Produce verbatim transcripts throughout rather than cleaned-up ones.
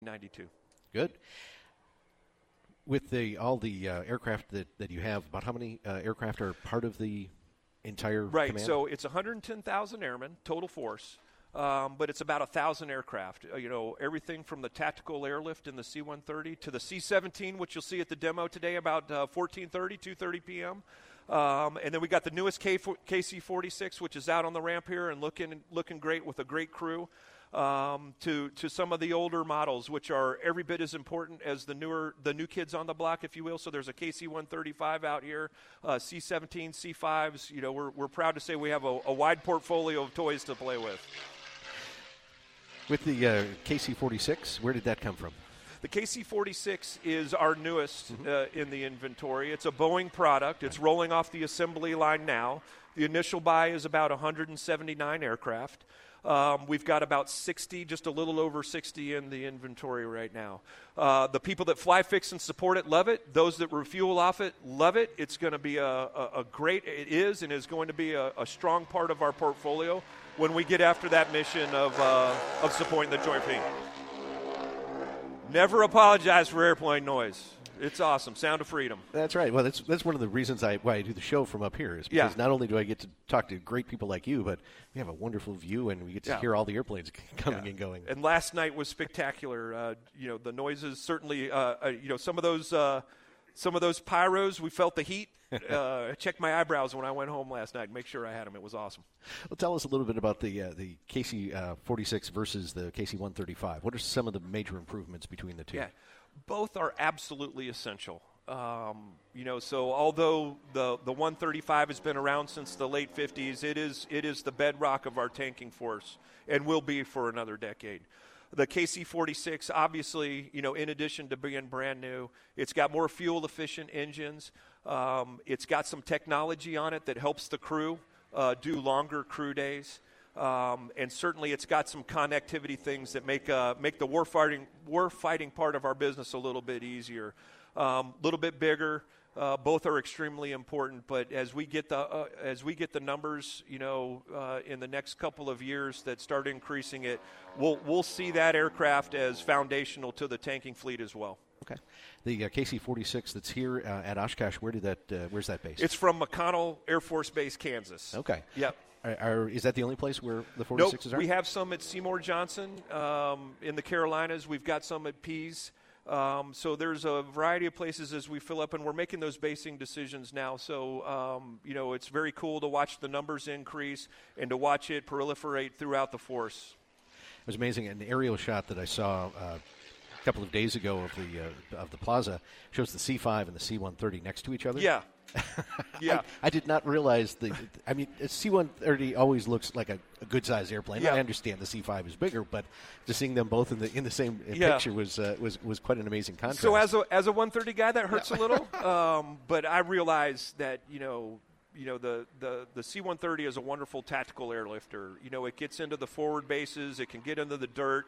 ninety-two. Good. With the all the uh, aircraft that, that you have, about how many uh, aircraft are part of the entire right, command? So it's one hundred ten thousand airmen, total force, um, but it's about one thousand aircraft. Uh, you know, everything from the tactical airlift in the C one thirty to the C seventeen, which you'll see at the demo today about uh, fourteen thirty, two thirty p.m., Um, and then we got the newest K C forty-six, which is out on the ramp here and looking looking great with a great crew. Um, to to some of the older models, which are every bit as important as the newer the new kids on the block, if you will. So there's a K C one thirty-five out here, uh, C seventeen, C fives. You know, we're we're proud to say we have a, a wide portfolio of toys to play with. With the uh, K C forty-six, where did that come from? The K C forty-six is our newest mm-hmm. uh, in the inventory. It's a Boeing product. It's rolling off the assembly line now. The initial buy is about one hundred seventy-nine aircraft. Um, we've got about sixty, just a little over sixty in the inventory right now. Uh, the people that fly, fix, and support it love it. Those that refuel off it love it. It's going to be a, a, a great, it is and is going to be a, a strong part of our portfolio when we get after that mission of, uh, of supporting the Joint Fleet. Never apologize for airplane noise. It's awesome. Sound of freedom. That's right. Well, that's that's one of the reasons I why I do the show from up here is because yeah. not only do I get to talk to great people like you, but we have a wonderful view and we get to yeah. hear all the airplanes coming yeah. and going. And last night was spectacular. Uh, you know, the noises certainly. Uh, uh, you know, some of those uh, some of those pyros, we felt the heat. uh, I checked my eyebrows when I went home last night. Make sure I had them. It was awesome. Well, tell us a little bit about the uh, the K C forty-six versus the K C one thirty-five. What are some of the major improvements between the two? Yeah, both are absolutely essential. Um, you know, so although the, the one thirty-five has been around since the late fifties, it is it is the bedrock of our tanking force and will be for another decade. The K C forty-six, obviously, you know, in addition to being brand new, it's got more fuel-efficient engines. Um, it's got some technology on it that helps the crew uh, do longer crew days. Um, and certainly it's got some connectivity things that make uh, make the warfighting, warfighting part of our business a little bit easier. A um, little bit bigger. Uh, both are extremely important, but as we get the uh, as we get the numbers, you know, uh, in the next couple of years that start increasing it, we'll we'll see that aircraft as foundational to the tanking fleet as well. Okay, the uh, K C forty-six that's here uh, at Oshkosh, where did that? Uh, where's that based? It's from McConnell Air Force Base, Kansas. Okay. Yep. Are, are, is that the only place where the forty-sixes nope, are? We have some at Seymour Johnson um, in the Carolinas. We've got some at Pease. Um, so there's a variety of places as we fill up, and we're making those basing decisions now. So, um, you know, it's very cool to watch the numbers increase and to watch it proliferate throughout the force. It was amazing. An aerial shot that I saw uh, a couple of days ago of the uh, of the plaza shows the C five and the C one thirty next to each other. Yeah. Yeah, I, I did not realize the. I mean, a C one thirty always looks like a, a good-sized airplane. Yeah. I understand the C five is bigger, but just seeing them both in the in the same yeah. picture was uh, was was quite an amazing contrast. So as a as a one thirty guy, that hurts yeah. a little. Um, but I realize that you know. You know, the, the, the C one thirty is a wonderful tactical airlifter. You know, it gets into the forward bases. It can get into the dirt.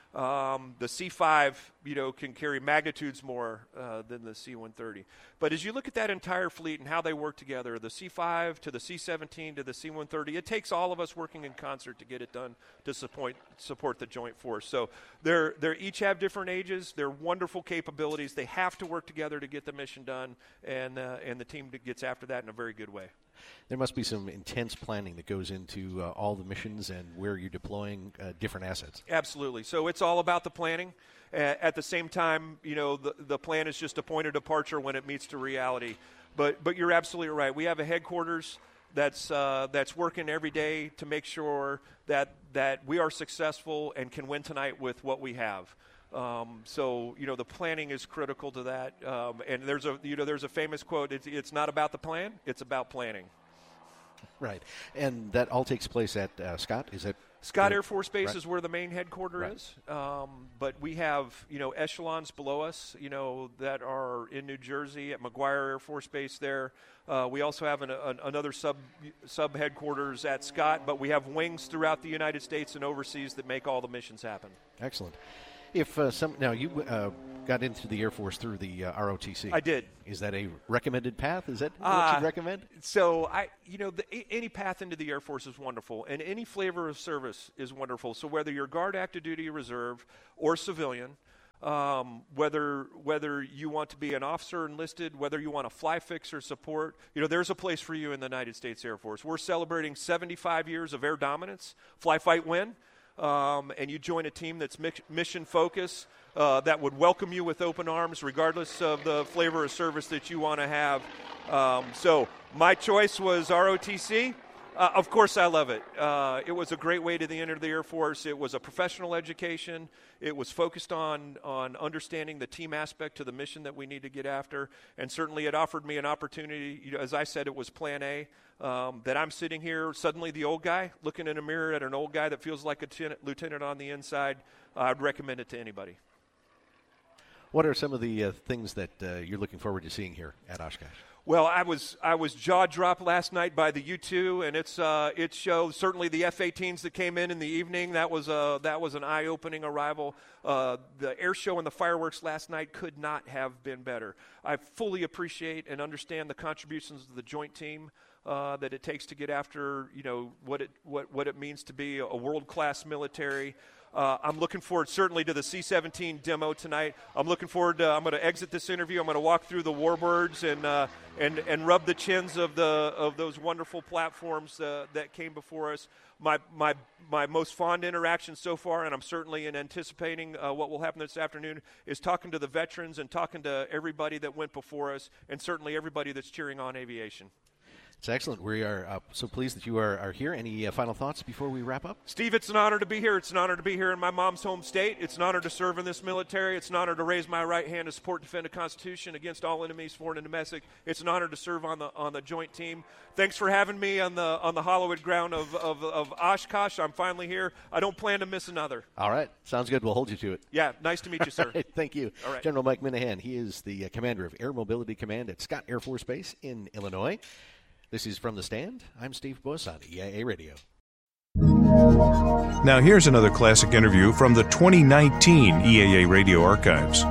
Um, the C five, you know, can carry magnitudes more uh, than the C one thirty. But as you look at that entire fleet and how they work together, the C five to the C seventeen to the C one thirty, it takes all of us working in concert to get it done to support support the joint force. So they're they each have different ages. They're wonderful capabilities. They have to work together to get the mission done, and uh, and the team gets after that in a very good way. There must be some intense planning that goes into uh, all the missions and where you're deploying uh, different assets. Absolutely. So it's all about the planning. Uh, at the same time, you know, the, the plan is just a point of departure when it meets to reality. But but you're absolutely right. We have a headquarters that's uh, that's working every day to make sure that that we are successful and can win tonight with what we have. Um, so you know the planning is critical to that, um, and there's a you know there's a famous quote. It's, it's not about the plan; it's about planning. Right, and that all takes place at uh, Scott. Is it Scott right? Air Force Base right. is where the main headquarters right. is, um, but we have you know echelons below us, you know that are in New Jersey at McGuire Air Force Base. There, uh, we also have an, an, another sub sub headquarters at Scott, but we have wings throughout the United States and overseas that make all the missions happen. Excellent. If uh, some now you uh, got into the Air Force through the uh, R O T C. I did. Is that a recommended path? Is that what uh, you recommend? So I, you know, the, any path into the Air Force is wonderful, and any flavor of service is wonderful. So whether you're Guard, Active Duty, Reserve, or civilian, Um, whether whether you want to be an officer enlisted, whether you want to fly fixer support, you know, there's a place for you in the United States Air Force. We're celebrating seventy-five years of air dominance, fly, fight, win, um, and you join a team that's mi- mission focused, uh, that would welcome you with open arms, regardless of the flavor of service that you want to have. Um, so my choice was R O T C. Uh, of course, I love it. Uh, it was a great way to the enter the Air Force. It was a professional education. It was focused on on understanding the team aspect to the mission that we need to get after, and certainly it offered me an opportunity. You know, as I said, it was Plan A. Um, that I'm sitting here, suddenly the old guy, looking in a mirror at an old guy that feels like a lieutenant, lieutenant on the inside. Uh, I'd recommend it to anybody. What are some of the uh, things that uh, you're looking forward to seeing here at Oshkosh? Well, I was I was jaw dropped last night by the U two, and it's uh, it shows certainly the F eighteens that came in in the evening. That was a that was an eye opening arrival. Uh, the air show and the fireworks last night could not have been better. I fully appreciate and understand the contributions of the joint team uh, that it takes to get after, you know, what it what what it means to be a world class military. Uh, I'm looking forward certainly to the C seventeen demo tonight. I'm looking forward to, I'm going to exit this interview. I'm going to walk through the Warbirds and uh, and and rub the chins of the of those wonderful platforms uh, that came before us. My my my most fond interaction so far, and I'm certainly in anticipating uh, what will happen this afternoon, is talking to the veterans and talking to everybody that went before us, and certainly everybody that's cheering on aviation. It's excellent. We are uh, so pleased that you are, are here. Any uh, final thoughts before we wrap up? Steve, it's an honor to be here. It's an honor to be here in my mom's home state. It's an honor to serve in this military. It's an honor to raise my right hand to support and defend the Constitution against all enemies, foreign and domestic. It's an honor to serve on the on the joint team. Thanks for having me on the on the hallowed ground of, of, of Oshkosh. I'm finally here. I don't plan to miss another. All right. Sounds good. We'll hold you to it. Yeah, nice to meet you, sir. Right, thank you. All right. General Mike Minahan. He is the uh, commander of Air Mobility Command at Scott Air Force Base in Illinois. This is From the Stand. I'm Steve Buss on E I A Radio. Now here's another classic interview from the twenty nineteen E A A Radio archives.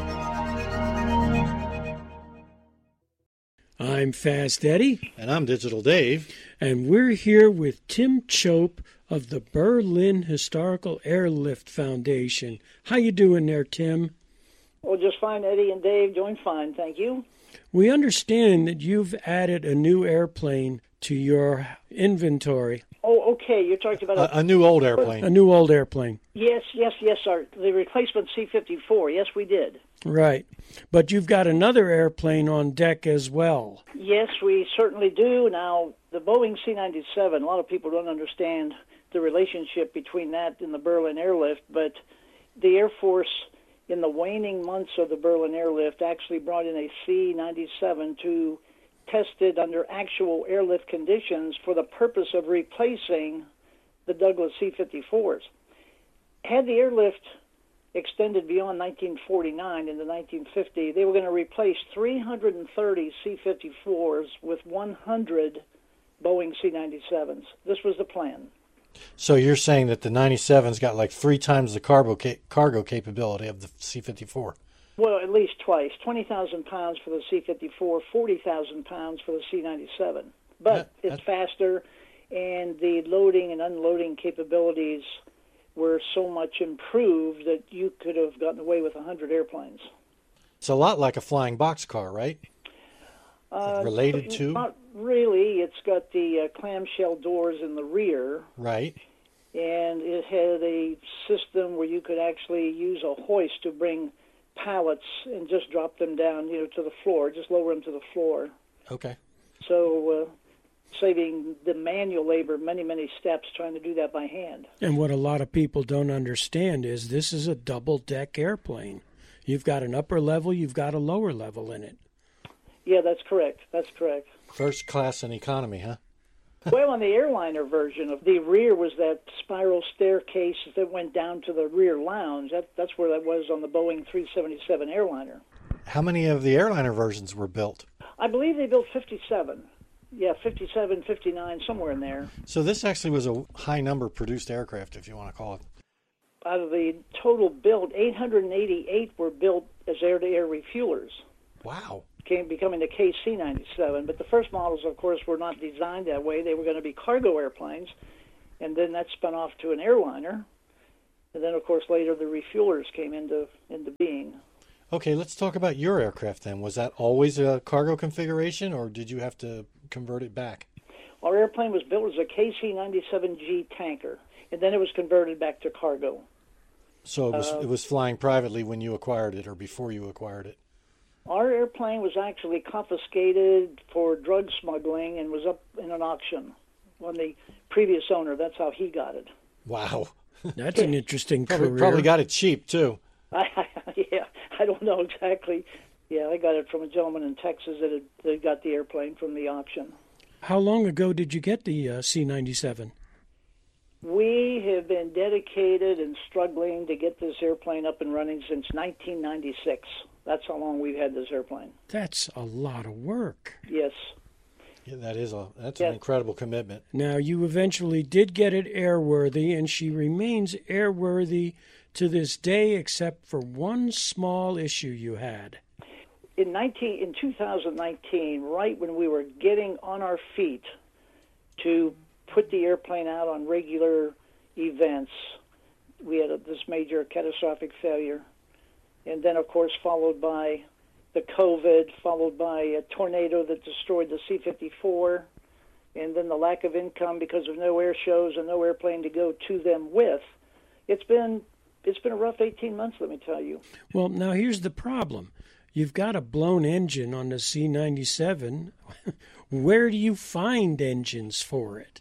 I'm Fast Eddie. And I'm Digital Dave. And we're here with Tim Chope of the Berlin Historical Airlift Foundation. How you doing there, Tim? Well, just fine, Eddie and Dave. Doing fine, thank you. We understand that you've added a new airplane to your inventory. Oh, okay. You're talking about a, a new old airplane. A new old airplane. Yes, yes, yes, sir. The replacement C fifty-four. Yes, we did. Right. But you've got another airplane on deck as well. Yes, we certainly do. Now, the Boeing C ninety-seven, a lot of people don't understand the relationship between that and the Berlin Airlift, but the Air Force, in the waning months of the Berlin Airlift, actually brought in a C ninety-seven to test it under actual airlift conditions for the purpose of replacing the Douglas C fifty-fours. Had the airlift extended beyond nineteen forty-nine into nineteen fifty, they were going to replace three hundred thirty C fifty-fours with one hundred Boeing C ninety-sevens. This was the plan. So you're saying that the ninety-seven's got like three times the cargo ca- cargo capability of the C fifty-four? Well, at least twice. twenty thousand pounds for the C fifty-four, forty thousand pounds for the C ninety-seven. But Yeah, it's faster, and the loading and unloading capabilities were so much improved that you could have gotten away with one hundred airplanes. It's a lot like a flying boxcar, right? Uh, Related to? Not really. It's got the uh, clamshell doors in the rear. Right. And it had a system where you could actually use a hoist to bring pallets and just drop them down, you know, to the floor, just lower them to the floor. Okay. So uh, saving the manual labor, many, many steps trying to do that by hand. And what a lot of people don't understand is this is a double-deck airplane. You've got an upper level, you've got a lower level in it. Yeah, that's correct. That's correct. First class and economy, huh? Well, on the airliner version of the rear was that spiral staircase that went down to the rear lounge. That, that's where that was on the Boeing three seventy-seven airliner. How many of the airliner versions were built? I believe they built fifty-seven. Yeah, fifty-seven, fifty-nine, somewhere in there. So this actually was a high number produced aircraft, if you want to call it. Out of the total built, eight hundred eighty-eight were built as air-to-air refuelers. Wow. Came, becoming the K C ninety-seven. But the first models, of course, were not designed that way. They were going to be cargo airplanes, and then that spun off to an airliner. And then, of course, later the refuelers came into into being. Okay, let's talk about your aircraft then. Was that always a cargo configuration, or did you have to convert it back? Our airplane was built as a K C ninety-seven G tanker, and then it was converted back to cargo. So it was, Uh, it was flying privately when you acquired it or before you acquired it? Our airplane was actually confiscated for drug smuggling and was up in an auction on the previous owner. That's how he got it. Wow. That's an interesting Probably, career. probably got it cheap, too. I, yeah, I don't know exactly. Yeah, I got it from a gentleman in Texas that had, that got the airplane from the auction. How long ago did you get the uh, C ninety-seven? We have been dedicated and struggling to get this airplane up and running since nineteen ninety-six. That's how long we've had this airplane. That's a lot of work. Yes. Yeah, that is a that's Yeah. an incredible commitment. Now, you eventually did get it airworthy, and she remains airworthy to this day, except for one small issue you had. In nineteen in two thousand nineteen, right when we were getting on our feet to put the airplane out on regular events, we had a, this major catastrophic failure, and then of course followed by the COVID, followed by a tornado that destroyed the C fifty-four, and then the lack of income because of no air shows and no airplane to go to them with. It's been it's been a rough eighteen months, let me tell you. Well, now here's the problem. You've got a blown engine on the C ninety-seven. Where do you find engines for it?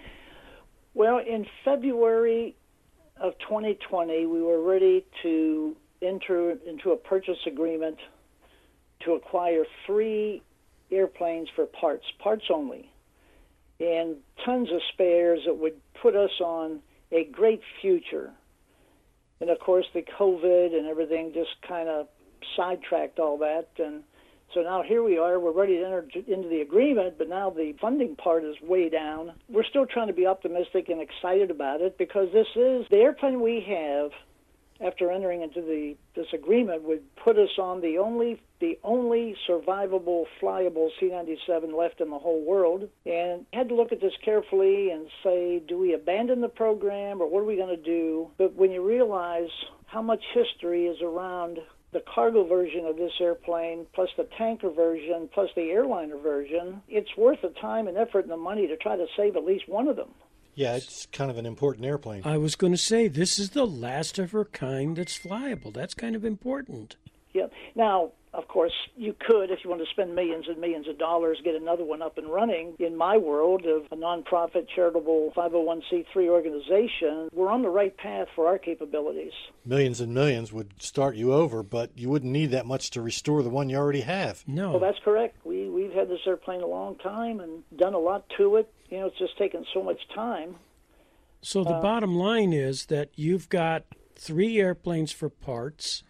Well, in February of twenty twenty, we were ready to enter into a purchase agreement to acquire three airplanes for parts, parts only, and tons of spares that would put us on a great future. And of course, the COVID and everything just kind of sidetracked all that, and so now here we are, we're ready to enter into the agreement, but now the funding part is way down. We're still trying to be optimistic and excited about it because this is the airplane we have after entering into the this agreement would put us on the only the only survivable, flyable C ninety-seven left in the whole world, and had to look at this carefully and say, do we abandon the program or what are we going to do? But when you realize how much history is around the cargo version of this airplane, plus the tanker version, plus the airliner version, it's worth the time and effort and the money to try to save at least one of them. Yeah, it's kind of an important airplane. I was going to say, this is the last of her kind that's flyable. That's kind of important. Yeah. Now, of course, you could, if you want to spend millions and millions of dollars, get another one up and running. In my world of a nonprofit, charitable five oh one c three organization, we're on the right path for our capabilities. Millions and millions would start you over, but you wouldn't need that much to restore the one you already have. No. Well, that's correct. We, we've had this airplane a long time and done a lot to it. You know, it's just taken so much time. So the Uh, bottom line is that you've got three airplanes for parts,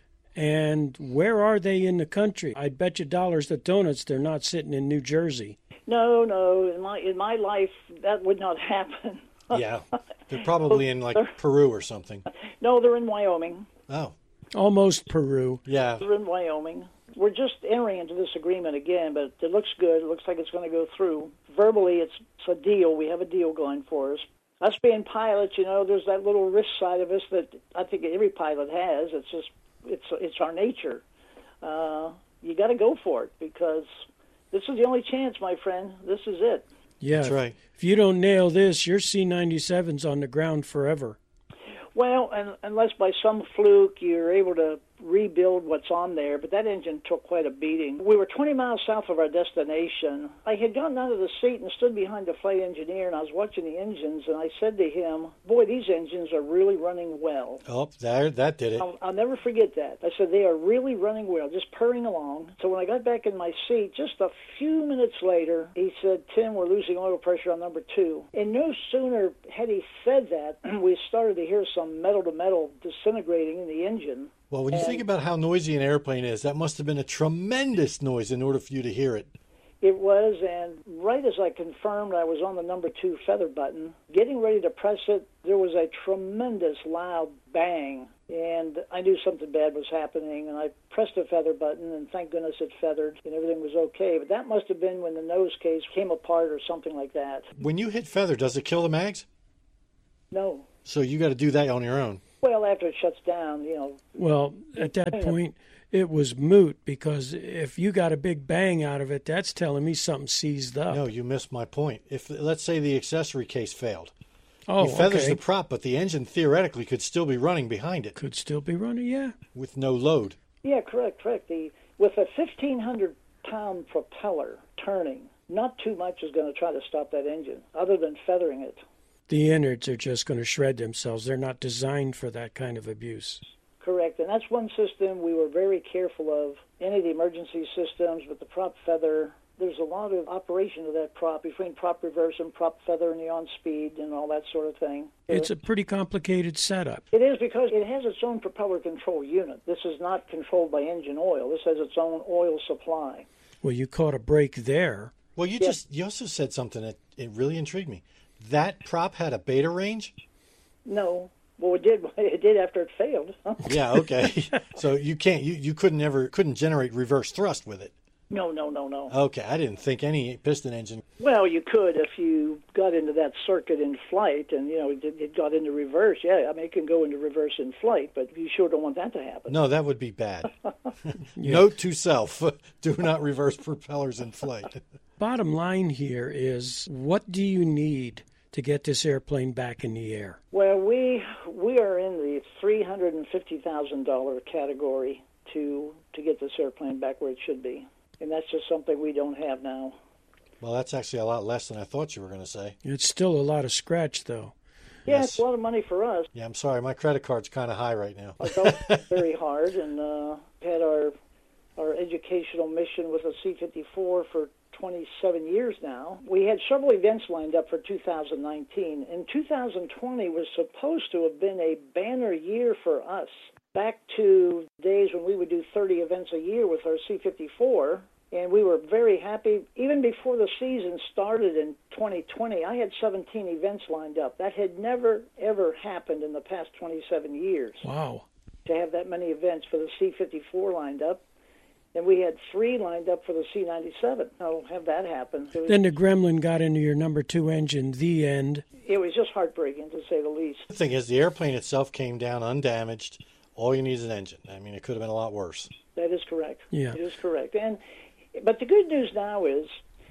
and where are they in the country? I'd bet you dollars to donuts they're not sitting in New Jersey. No, no. In my in my life, that would not happen. Yeah, they're probably in like Peru or something. No, they're in Wyoming. Oh, Almost Peru. yeah. They're in Wyoming. We're just entering into this agreement again, but it looks good. It looks like it's going to go through. Verbally, it's, it's a deal. We have a deal going for us. Us being pilots, you know, there's that little risk side of us that I think every pilot has. It's just, it's it's our nature. Uh, you got to go for it because this is the only chance, my friend. This is it. Yeah. That's right. If you don't nail this, your C ninety-seven's on the ground forever. Well, and, unless by some fluke you're able to rebuild what's on there, but that engine took quite a beating. We were twenty miles south of our destination. I had gotten out of the seat and stood behind the flight engineer, and I was watching the engines, and I said to him, boy, these engines are really running well. Oh, there, that did it. I'll, I'll never forget that. I said, they are really running well, just purring along. So when I got back in my seat, just a few minutes later, he said, Tim, we're losing oil pressure on number two. And no sooner had he said that, we started to hear some metal-to-metal disintegrating in the engine. Well, when you think about how noisy an airplane is, that must have been a tremendous noise in order for you to hear it. It was, and right as I confirmed I was on the number two feather button, getting ready to press it, there was a tremendous loud bang, and I knew something bad was happening, and I pressed the feather button, and thank goodness it feathered, and everything was okay. But that must have been when the nose case came apart or something like that. When you hit feather, does it kill the mags? No. So you got to do that on your own. Well, after it shuts down, you know. Well, at that point, it was moot, because if you got a big bang out of it, that's telling me something seized up. No, you missed my point. If let's say the accessory case failed, oh, he feathers okay. the prop, but the engine theoretically could still be running behind it Could still be running, yeah. with no load. Yeah, correct, correct. The with a fifteen hundred pound propeller turning, not too much is going to try to stop that engine, other than feathering it. The innards are just going to shred themselves. They're not designed for that kind of abuse. Correct, and that's one system we were very careful of. Any of the emergency systems, but the prop feather, there's a lot of operation of that prop between prop reverse and prop feather and the on-speed and all that sort of thing. It's a pretty complicated setup. It is, because it has its own propeller control unit. This is not controlled by engine oil. This has its own oil supply. Well, you caught a break there. Well, you Yeah. just you also said something that it really intrigued me. That prop had a beta range? No. Well, it did. It did after it failed. Yeah, okay. So you can't you, you couldn't ever couldn't generate reverse thrust with it. No, no, no, no. Okay, I didn't think any piston engine. Well, you could if you got into that circuit in flight, and you know it, it got into reverse. Yeah, I mean it can go into reverse in flight, but you sure don't want that to happen. No, that would be bad. Yeah. Note to self: do not reverse propellers in flight. Bottom line here is, what do you need to get this airplane back in the air? Well, we we are in the three hundred and fifty thousand dollar category to to get this airplane back where it should be, and that's just something we don't have now. Well, that's actually a lot less than I thought you were going to say. It's still a lot of scratch, though. Yeah, Yes. it's a lot of money for us. Yeah, I'm sorry, my credit card's kind of high right now. I felt very hard, and uh, had our our educational mission with a C fifty-four for twenty-seven years now. We had several events lined up for two thousand nineteen, and two thousand twenty was supposed to have been a banner year for us. Back to days when we would do thirty events a year with our C fifty-four, and we were very happy. Even before the season started in twenty twenty, I had seventeen events lined up. That had never, ever happened in the past twenty-seven years, Wow. to have that many events for the C fifty-four lined up. And we had three lined up for the C ninety-seven. I'll have that happen. It was, Then the Gremlin got into your number two engine, the end. it was just heartbreaking, to say the least. The thing is, the airplane itself came down undamaged. All you need is an engine. I mean, it could have been a lot worse. That is correct. Yeah. It is correct. And but the good news now is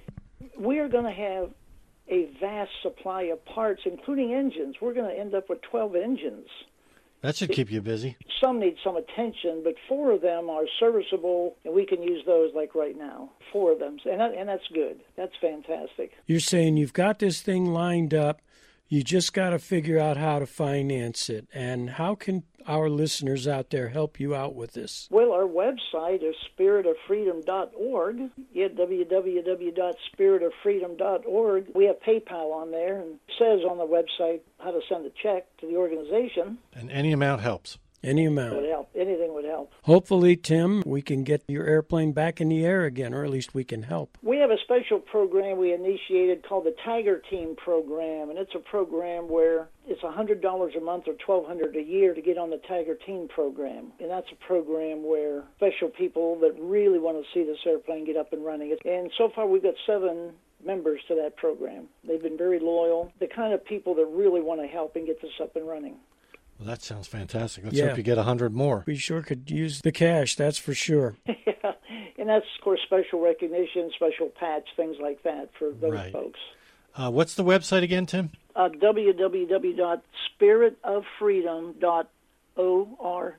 we are going to have a vast supply of parts, including engines. We're going to end up with twelve engines. That should keep you busy. Some need some attention, but four of them are serviceable, and we can use those like right now. Four of them, and that, and that's good. That's fantastic. You're saying you've got this thing lined up. You just got to figure out how to finance it. And how can our listeners out there help you out with this? Well, our website is spirit of freedom dot org. Yeah, w w w dot spirit of freedom dot org. We have PayPal on there, and it says on the website how to send a check to the organization. And any amount helps. Any It amount. would help. Anything would help. Hopefully, Tim, we can get your airplane back in the air again, or at least we can help. We have a special program we initiated called the Tiger Team Program, and it's a program where it's one hundred dollars a month or twelve hundred dollars a year to get on the Tiger Team Program. And that's a program where special people that really want to see this airplane get up and running. And so far we've got seven members to that program. They've been very loyal, the kind of people that really want to help and get this up and running. Well, that sounds fantastic. Let's Yeah. hope you get a hundred more. We sure could use the cash, that's for sure. Yeah, and that's, of course, special recognition, special patch, things like that for those Right. folks. Uh, what's the website again, Tim? Uh, w w w dot spirit of freedom dot org.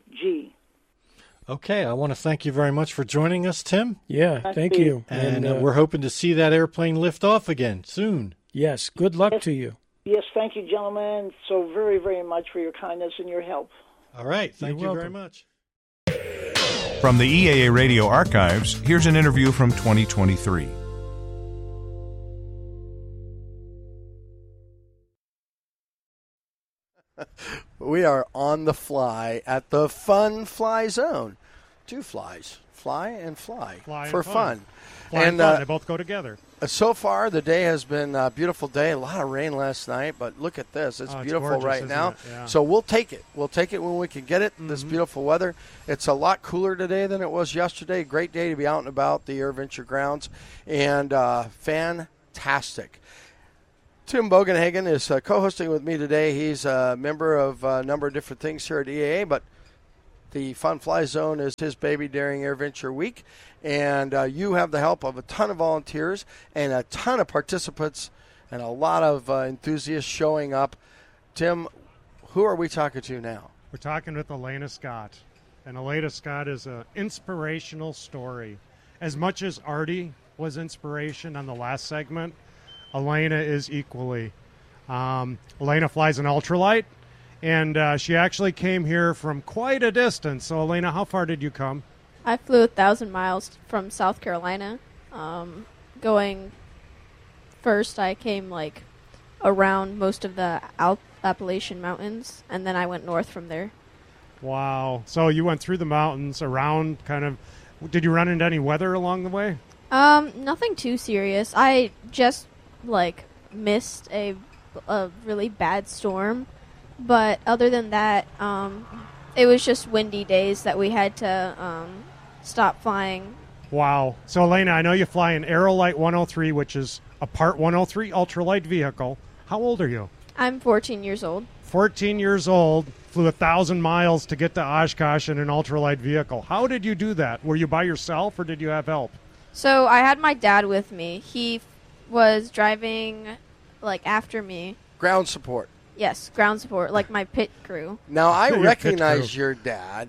Okay, I want to thank you very much for joining us, Tim. Yeah, Thank thank you. you. And, uh, uh, we're hoping to see that airplane lift off again soon. yes, good luck to you. Yes, thank you, gentlemen, so very, very much for your kindness and your help. All right, thank You're you very welcome. much. From the E A A Radio archives, here's an interview from twenty twenty-three. We are on the fly at the Fun Fly Zone. Two flies, fly and fly, Fly for and fun. fun. Fly and And, fun, uh, they both go together. So far, the day has been a beautiful day. A lot of rain last night, but look at this. It's Oh, it's beautiful gorgeous, right isn't now. it? Yeah. So we'll take it. We'll take it when we can get it, this beautiful weather. It's a lot cooler today than it was yesterday. Great day to be out and about the AirVenture grounds. And uh, fantastic. Tim Bogenhagen is uh, co-hosting with me today. He's a member of a number of different things here at E A A, but the Fun Fly Zone is his baby Daring Air Venture Week, and uh, you have the help of a ton of volunteers and a ton of participants and a lot of uh, enthusiasts showing up. Tim, who are we talking to now? We're talking with Elena Scott, and Elena Scott is an inspirational story. As much as Artie was inspiration on the last segment, Elena is equally. Um, Elena flies an ultralight, and uh, she actually came here from quite a distance. So, Elena, how far did you come? I flew a thousand miles from South Carolina. Um, going first, I came like around most of the Alp- Appalachian Mountains, and then I went north from there. Wow. So you went through the mountains, around kind of. Did you run into any weather along the way? Um, nothing too serious. I just like missed a, a really bad storm, but other than that, um, it was just windy days that we had to um, stop flying. Wow. So, Elena, I know you fly an Aerolite one oh three, which is a Part one oh three ultralight vehicle. How old are you? I'm fourteen years old. fourteen years old, flew a thousand miles to get to Oshkosh in an ultralight vehicle. How did you do that? Were you by yourself or did you have help? So I had my dad with me. He f- was driving like after me. Ground support. Yes, ground support, like my pit crew. Now, I Your pit recognize crew. your dad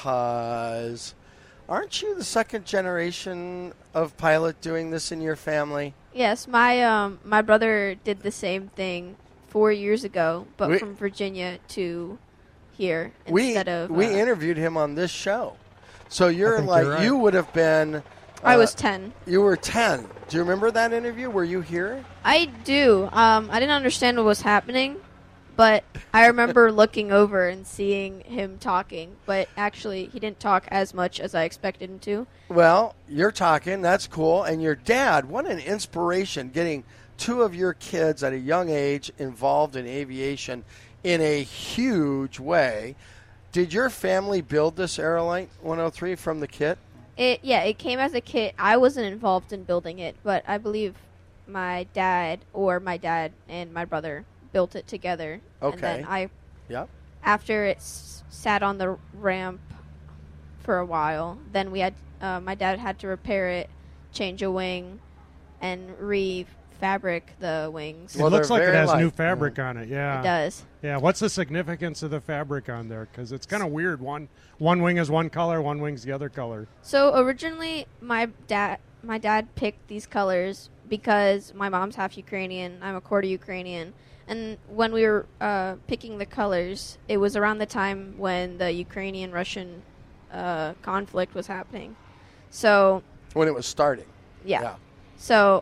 because aren't you the second generation of pilot doing this in your family? Yes, my um my brother did the same thing four years ago, but We- from Virginia to here We instead of. we uh, interviewed him on this show. So you're think like, you're right. you would have been. I uh, was ten. You were ten. Do you remember that interview? Were you here? I do. Um, I didn't understand what was happening, but I remember looking over and seeing him talking. But actually, he didn't talk as much as I expected him to. Well, you're talking. That's cool. And your dad, what an inspiration getting two of your kids at a young age involved in aviation in a huge way. Did your family build this Aerolite one oh three from the kit? It yeah, it came as a kit. I wasn't involved in building it, but I believe my dad or my dad and my brother built it together. Okay. And then I, Yep. after it s- sat on the ramp for a while, then we had uh, my dad had to repair it, change a wing, and re-fabric the wings. Well, it looks they're like it very has light. new fabric on it, yeah. It does. Yeah, what's the significance of the fabric on there? Because it's kind of weird. One one wing is one color, one wing's the other color. So originally, my dad my dad picked these colors because my mom's half Ukrainian. I'm a quarter Ukrainian. And when we were uh, picking the colors, it was around the time when the Ukrainian-Russian uh, conflict was happening. So When it was starting. yeah. Yeah. So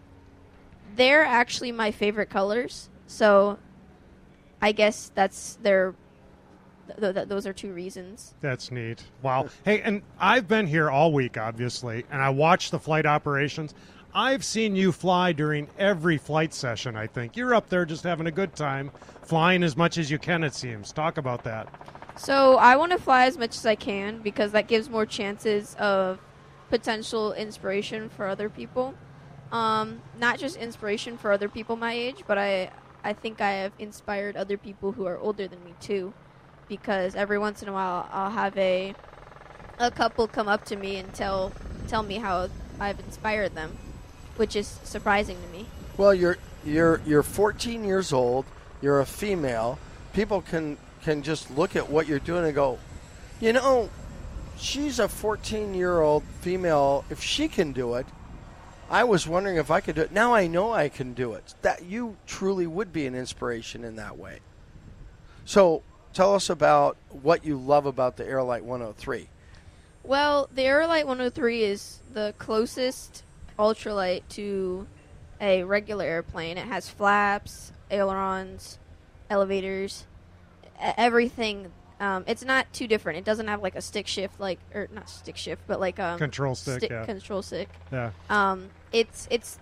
they're actually my favorite colors. So I guess that's their. Th- th- those are two reasons. That's neat. Wow. Hey, and I've been here all week, obviously, and I watched the flight operations. I've seen you fly during every flight session, I think. You're up there just having a good time, flying as much as you can, it seems. Talk about that. So I want to fly as much as I can because that gives more chances of potential inspiration for other people. Um, not just inspiration for other people my age, but I I think I have inspired other people who are older than me too, because every once in a while I'll have a a couple come up to me and tell tell me how I've inspired them, which is surprising to me. Well, you're you're you're fourteen years old. You're a female. People can can just look at what you're doing and go, you know, she's a fourteen-year-old female. If she can do it, I was wondering if I could do it. Now I know I can do it. That you truly would be an inspiration in that way. So tell us about what you love about the Aerolite one oh three. Well, the Aerolite one oh three is the closest ultralight to a regular airplane. It has flaps, ailerons, elevators, e- everything. Um, it's not too different. It doesn't have like a stick shift, like or not stick shift, but like um Control stick, stick, yeah. control stick. Yeah. Um, it's it's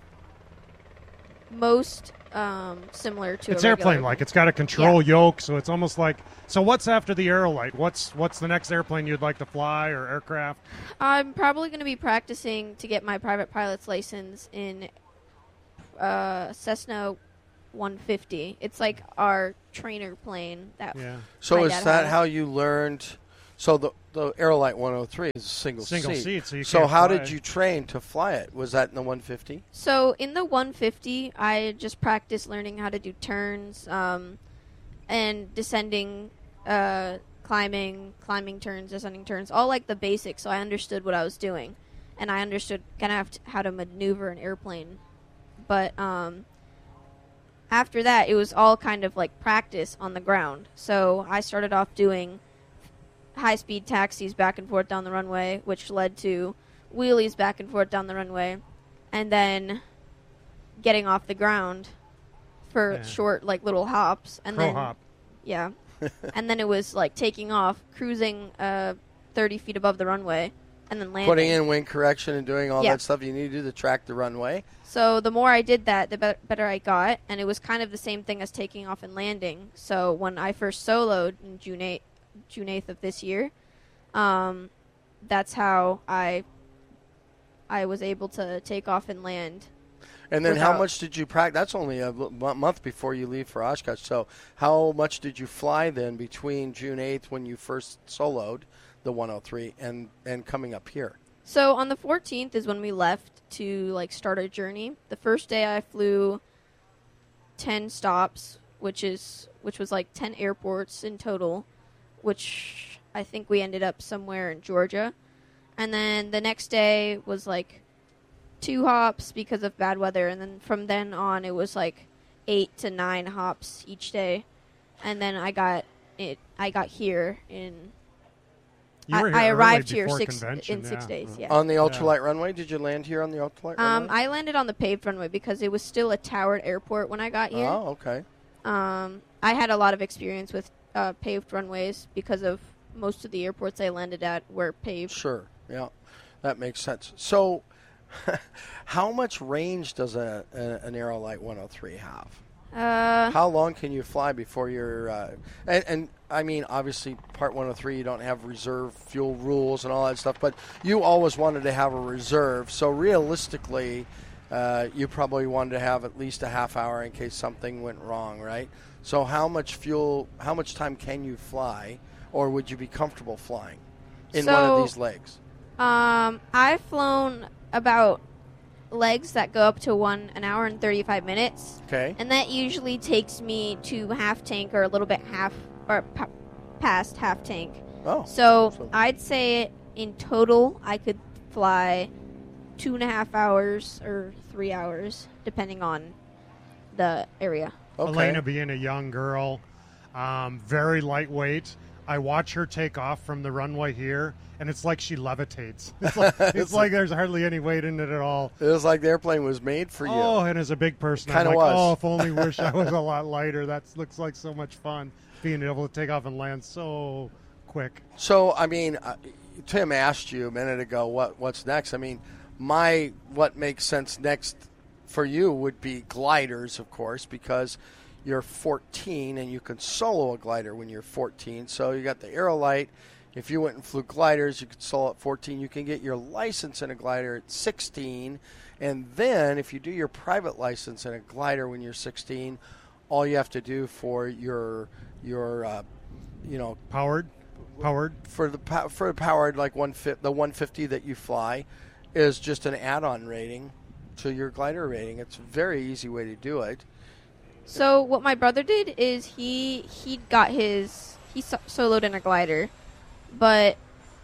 most um similar to It's a regular airplane like. It's got a control Yeah. yoke, so it's almost like. So what's after the Aerolite? What's what's the next airplane you'd like to fly or aircraft? I'm probably going to be practicing to get my private pilot's license in uh, Cessna one fifty. It's like our trainer plane. That Yeah. So my is dad that has. how you learned? So the the Aerolite one oh three is a single, Single seat. seat, so you so can't how fly. did you train to fly it? Was that in the one fifty? So in the one fifty, I just practiced learning how to do turns um, and descending, uh, climbing, climbing turns, descending turns, all like the basics. So I understood what I was doing, and I understood kind of how to maneuver an airplane. But um, after that, it was all kind of like practice on the ground. So I started off doing high-speed taxis back and forth down the runway, which led to wheelies back and forth down the runway, and then getting off the ground for Yeah. short, like little hops, and Crow then hop. yeah, and then it was like taking off, cruising uh, thirty feet above the runway, and then landing. Putting in wing correction and doing all Yeah. that stuff you need to do to track the runway. So the more I did that, the be- better I got, and it was kind of the same thing as taking off and landing. So when I first soloed in June eighth, June eighth of this year, um, that's how I I was able to take off and land. And then how Without- much did you practice? That's only a l- mo- month before you leave for Oshkosh. So how much did you fly then between June eighth when you first soloed the one oh three and, and coming up here? So on the fourteenth is when we left to like start our journey. The first day I flew ten stops, which is which was like ten airports in total, which I think we ended up somewhere in Georgia. And then the next day was like two hops because of bad weather, and then from then on it was like eight to nine hops each day. And then I got it I got here in You were I, here I early arrived here before six convention, in six yeah. days. Yeah. On the ultralight runway? Did you land here on the ultralight Um, runway? I landed on the paved runway because it was still a towered airport when I got here. Oh, okay. Um, I had a lot of experience with uh, paved runways because of most of the airports I landed at were paved. Sure. Yeah, that makes sense. So how much range does a, a an Aerolite one oh three have? Uh, How long can you fly before you're uh, and, and I mean obviously part one oh three you don't have reserve fuel rules and all that stuff, but you always wanted to have a reserve, so realistically uh, you probably wanted to have at least a half hour in case something went wrong, right? So how much fuel, how much time can you fly, or would you be comfortable flying in one So- of these legs? um, I've flown about legs that go up to one an hour and thirty-five minutes, Okay. and that usually takes me to half tank or a little bit half or pa- past half tank. Oh. So, So- I'd say in total I could fly two and a half hours or three hours, depending on the area. Okay. Elena being a young girl, um, very lightweight. I watch her take off from the runway here, and it's like she levitates. It's like, it's like there's hardly any weight in it at all. It was like the airplane was made for you. Oh, and as a big person, I'm Kinda like, was. oh, if only wish I was a lot lighter. That looks like so much fun, being able to take off and land so quick. So, I mean, uh, Tim asked you a minute ago what what's next. I mean, my what makes sense next for you would be gliders, of course, because you're fourteen and you can solo a glider when you're fourteen. So you got the Aerolite. If you went and flew gliders, you could solo at fourteen. You can get your license in a glider at sixteen. And then if you do your private license in a glider when you're sixteen, all you have to do for your your uh, you know Powered, powered. for the pow- for the powered like one fi- the one fifty that you fly is just an add-on rating to your glider rating. It's a very easy way to do it. So what my brother did is he he got his he so- soloed in a glider, but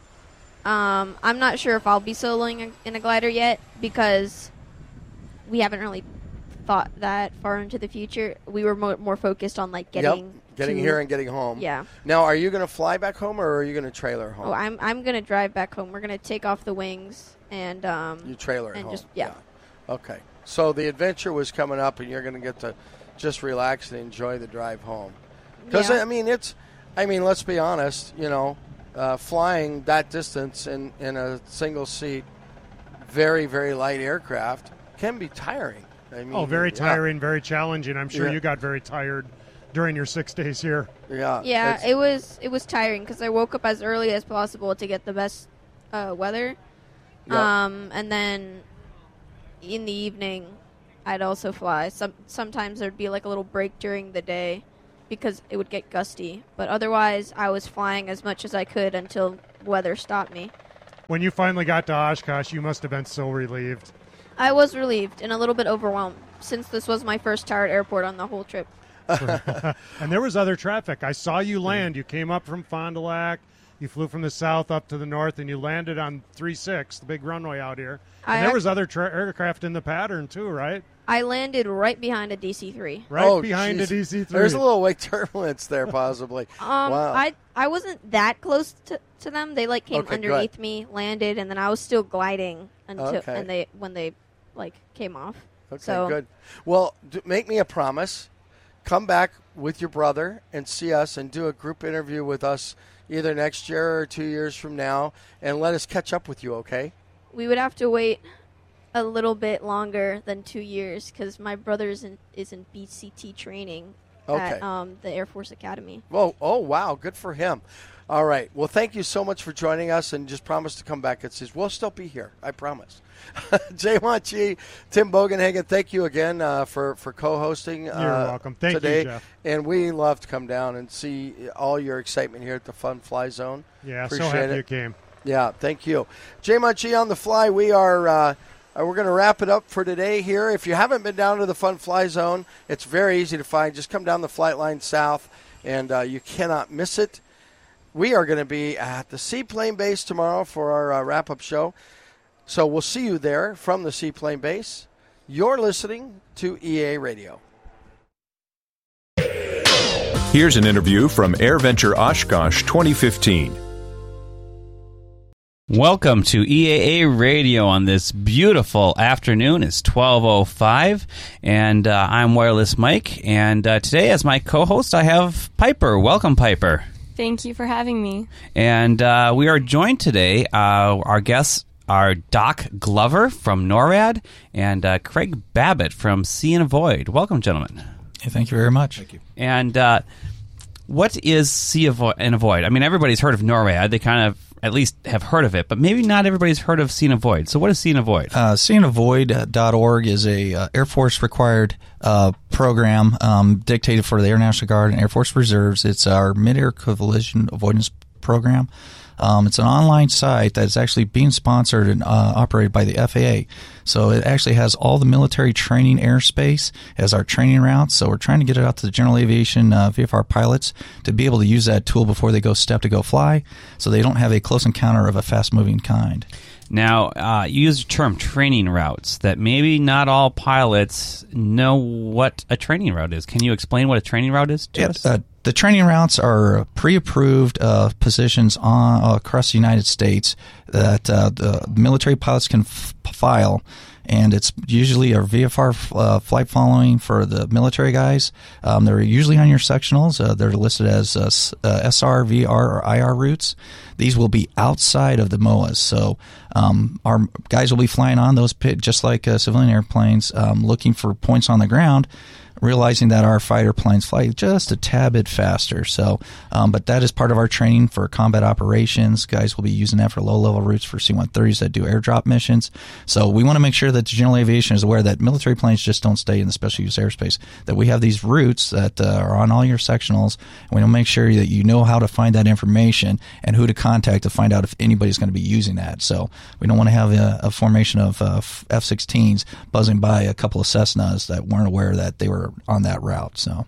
um, I'm not sure if I'll be soloing in a glider yet because we haven't really thought that far into the future. We were more, more focused on like getting yep, getting to- here and getting home. Yeah. Now, are you going to fly back home or are you going to trailer home? Oh, I'm I'm gonna drive back home. We're gonna take off the wings and um. you trailer at and home. just yeah. Okay. So the adventure was coming up, and you're going to get to just relax and enjoy the drive home. Because Yeah. I mean, it's. I mean, let's be honest. You know, uh, flying that distance in in a single seat, very very light aircraft can be tiring. I mean, Oh, very yeah. tiring, very challenging. I'm sure Yeah. you got very tired during your six days here. Yeah. Yeah, it's- it was it was tiring because I woke up as early as possible to get the best uh, weather, Yep. um, and then in the evening I'd also fly. Some sometimes there'd be like a little break during the day because it would get gusty. But otherwise, I was flying as much as I could until weather stopped me. When you finally got to Oshkosh, you must have been so relieved. I was relieved and a little bit overwhelmed since this was my first Tarrant Airport on the whole trip. And there was other traffic. I saw you land. You came up from Fond du Lac. You flew from the south up to the north, and you landed on three six, the big runway out here. And I there ac- was other tra- aircraft in the pattern, too, right? I landed right behind a D C three. Right oh, behind geez. a D C three. There's a little wake turbulence there, possibly. Um, wow. I I wasn't that close to, to them. They like came Okay, underneath good. me, landed, and then I was still gliding until Okay. and they when they like came off. Okay, so, good. Well, d- make me a promise. Come back with your brother and see us and do a group interview with us either next year or two years from now, and let us catch up with you, okay? We would have to wait a little bit longer than two years because my brother is in, is in B C T training Okay. at um, the Air Force Academy. Oh, oh, wow. Good for him. All right. Well, thank you so much for joining us, and just promise to come back and see us. We'll still be here. I promise. Jay Wanchi, Tim Bogenhagen, thank you again uh, for, for co-hosting You're uh, welcome. Thank today. you, Jeff. And we love to come down and see all your excitement here at the Fun Fly Zone. Yeah, Appreciate so happy it. you came. Yeah, thank you. Jay Munchie on the fly. We are uh, we're going to wrap it up for today here. If you haven't been down to the Fun Fly Zone, it's very easy to find. Just come down the flight line south, and uh, you cannot miss it. We are going to be at the Seaplane Base tomorrow for our uh, wrap-up show. So we'll see you there from the Seaplane Base. You're listening to E A Radio. Here's an interview from AirVenture Oshkosh twenty fifteen. Welcome to E A A Radio on this beautiful afternoon. It's twelve oh five, and uh, I'm Wireless Mike. And uh, today, as my co-host, I have Piper. Welcome, Piper. Thank you for having me. And uh, we are joined today. Uh, our guests are Doc Glover from NORAD and uh, Craig Babbitt from See and Avoid. Welcome, gentlemen. Hey, thank you very much. Thank you. And uh, what is See and Avoid? I mean, everybody's heard of NORAD. They kind of at least have heard of it, but maybe not everybody's heard of See and Avoid. So what is See and Avoid? Uh, see and avoid dot org is a uh, Air Force required uh, program um, dictated for the Air National Guard and Air Force Reserves. It's our mid-air collision avoidance program. Um, it's an online site that's actually being sponsored and uh, operated by the F A A. So it actually has all the military training airspace as our training routes. So we're trying to get it out to the general aviation uh, V F R pilots to be able to use that tool before they go step to go fly, so they don't have a close encounter of a fast-moving kind. Now, uh, you use the term training routes that maybe not all pilots know what a training route is. Can you explain what a training route is to Yeah, us? uh, the training routes are pre-approved uh, positions on uh, across the United States that uh, the military pilots can f- file, and it's usually a V F R uh, flight following for the military guys. Um, they're usually on your sectionals. Uh, they're listed as uh, uh, S R, V R, or I R routes. These will be outside of the M O As. So um, our guys will be flying on those pit just like uh, civilian airplanes, um, looking for points on the ground, realizing that our fighter planes fly just a tad bit faster. So, um, but that is part of our training for combat operations. Guys will be using that for low-level routes for C one thirties that do airdrop missions. So we want to make sure that the general aviation is aware that military planes just don't stay in the special use airspace, that we have these routes that uh, are on all your sectionals, and we want to make sure that you know how to find that information and who to contact to find out if anybody's going to be using that. So we don't want to have a, a formation of uh, F sixteens buzzing by a couple of Cessnas that weren't aware that they were on that route. So